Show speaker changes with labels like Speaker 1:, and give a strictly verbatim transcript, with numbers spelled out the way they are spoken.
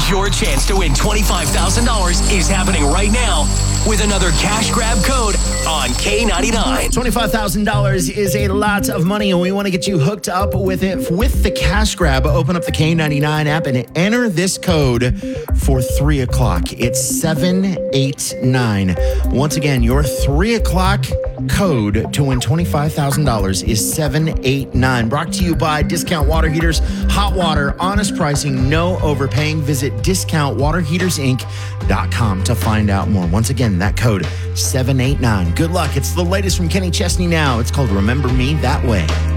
Speaker 1: Your chance to win twenty-five thousand dollars is happening right now with another cash grab code on K ninety-nine.
Speaker 2: twenty-five thousand dollars is a lot of money, and we want to get you hooked up with it with the cash grab. Open up the K ninety-nine app and enter this code for three o'clock. It's seven eight nine. Once again, your three o'clock code to win twenty-five thousand dollars is seven eight nine. Brought to you by Discount Water Heaters. Hot water, honest pricing, no overpaying. Visit discount water heaters inc dot com to find out more. Once again, that code seven eight nine. Good luck. It's the latest from Kenny Chesney now. It's called Remember Me That Way.